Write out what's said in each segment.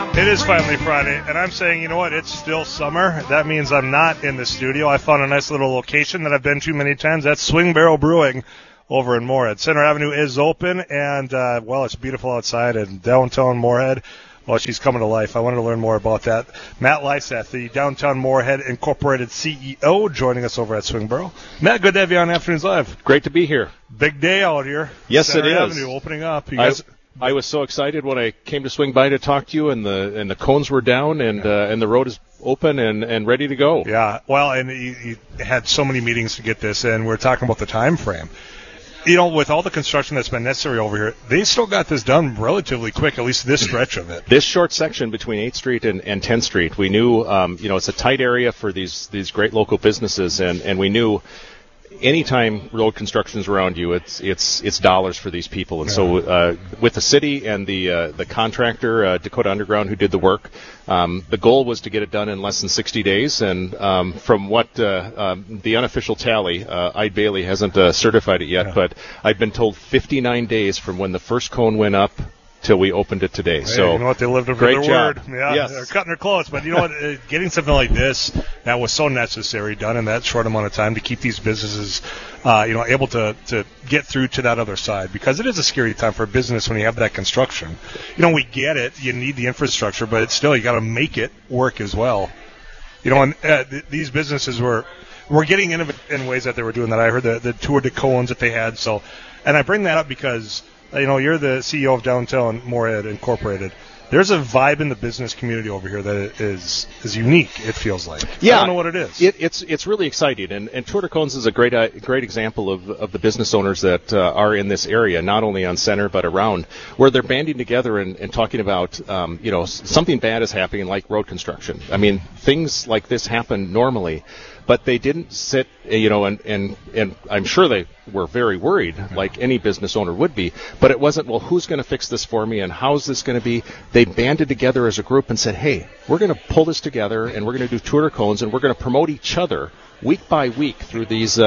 It is finally Friday, and I'm saying, you know what, it's still summer. That means I'm not in the studio. I found a nice little location that I've been to many times. That's Swing Barrel Brewing over in Moorhead. Center Avenue is open, and, well, it's beautiful outside in downtown Moorhead. Well, she's coming to life. I wanted to learn more about that. Matt Lyseth, the Downtown Moorhead Incorporated CEO, joining us over at Swing Barrel. Matt, good to have you on Afternoons Live. Great to be here. Big day out here. Yes, Center it is. Avenue opening up. You guys... I was so excited when I came to swing by to talk to you, and the cones were down, and the road is open and ready to go. Yeah, well, and you had so many meetings to get this, and we're talking about the time frame. You know, with all the construction that's been necessary over here, they still got this done relatively quick, at least this stretch of it. This short section between 8th Street and 10th Street, we knew, it's a tight area for these great local businesses, and we knew anytime road construction is around you, it's dollars for these people. And so with the city and the contractor, Dakota Underground, who did the work, the goal was to get it done in less than 60 days. And from what the unofficial tally, Ide Bailey hasn't certified it yet, but I've been told 59 days from when the first cone went up till we opened it today. Hey, so you know what, they lived up to great their job. word. Yeah, yes. They're cutting it close. But you know what, getting something like this that was so necessary done in that short amount of time to keep these businesses, able to get through to that other side, because it is a scary time for a business when you have that construction. You know, we get it. You need the infrastructure, but it's still, you got to make it work as well. You know, and these businesses were getting innovative in ways that they were doing that. I heard the tour de cones that they had. So, and I bring that up because, you know, you're the CEO of Downtown Moorhead Incorporated. There's a vibe in the business community over here that is unique, it feels like. Yeah, I don't know what it is. It's really exciting, and Tour de Cones is a great example of the business owners that are in this area, not only on Center but around, where they're banding together and talking about, something bad is happening, like road construction. I mean, things like this happen normally, but they didn't sit, and I'm sure they were very worried, like any business owner would be, but it wasn't, well, who's going to fix this for me and how's this going to be? They banded together as a group and said, hey, we're going to pull this together and we're going to do tour de cones and we're going to promote each other week by week through these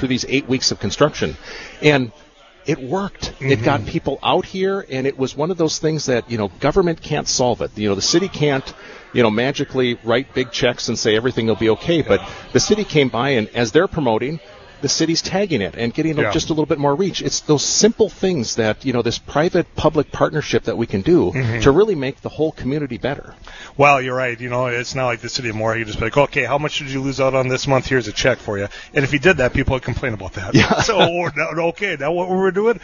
8 weeks of construction. And it worked. Mm-hmm. It got people out here, and it was one of those things that, government can't solve it. The city can't, magically write big checks and say everything will be okay. But the city came by, and as they're promoting, the city's tagging it and getting just a little bit more reach. It's those simple things that, this private-public partnership that we can do to really make the whole community better. Well, you're right. It's not like the city of Moorhead. You just be like, okay, how much did you lose out on this month? Here's a check for you. And if you did that, people would complain about that. Yeah. So, okay, now what we're doing?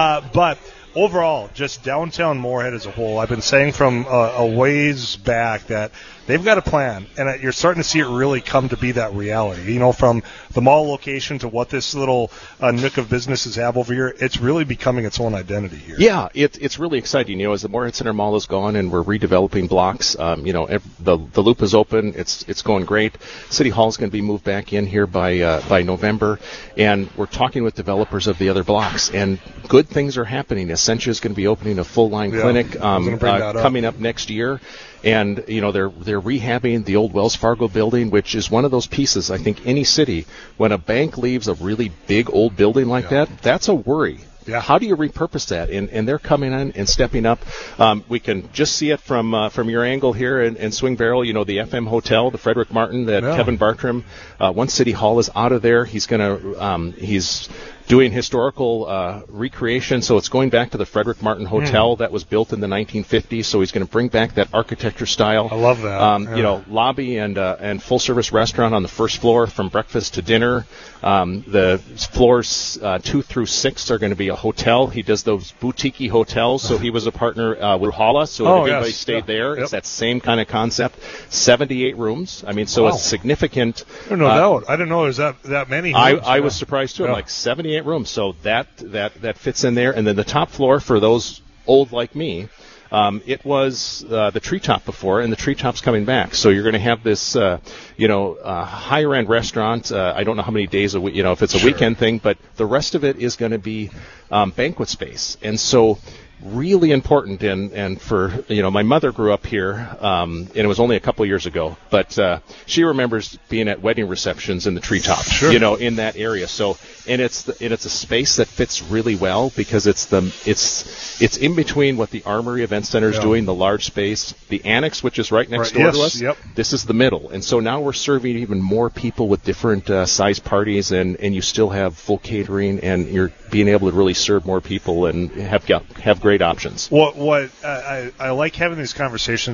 But overall, just downtown Moorhead as a whole, I've been saying from a ways back that they've got a plan, and you're starting to see it really come to be that reality. From the mall location to what this little nook of businesses have over here, it's really becoming its own identity here. Yeah, it's really exciting. As the Moorhead Center Mall is gone and we're redeveloping blocks, the loop is open. It's going great. City Hall is going to be moved back in here by November, and we're talking with developers of the other blocks, and good things are happening. Essentia is going to be opening a full-line clinic coming up next year. And, they're rehabbing the old Wells Fargo building, which is one of those pieces, I think, any city, when a bank leaves a really big old building like that, that's a worry. Yeah. How do you repurpose that? And they're coming in and stepping up. We can just see it from your angle here in Swing Barrel, the FM Hotel, the Frederick Martin that Kevin Bartram, once City Hall is out of there, he's doing historical recreation, so it's going back to the Frederick Martin Hotel that was built in the 1950s. So he's going to bring back that architecture style. I love that. Lobby and full service restaurant on the first floor from breakfast to dinner. The floors 2 through 6 are going to be a hotel. He does those boutique hotels, so he was a partner with Hala, so everybody stayed there. Yep. It's that same kind of concept. 78 rooms. I mean, so it's significant. No doubt. I didn't know there was that many. I was surprised too. I'm like 78 rooms, so that fits in there. And then the top floor for those old like me, it was the treetop before, and the treetop's coming back. So you're going to have this, higher end restaurant. I don't know how many days a week, if it's a weekend thing, but the rest of it is going to be banquet space. And so really important. And for, my mother grew up here, and it was only a couple years ago, but she remembers being at wedding receptions in the treetop, sure. In that area. So, and it's a space that fits really well because it's in between what the Armory Event Center is doing, the large space, the annex, which is right next door to us. Yep. This is the middle, and so now we're serving even more people with different size parties, and you still have full catering, and you're being able to really serve more people and have great options. What I like having these conversations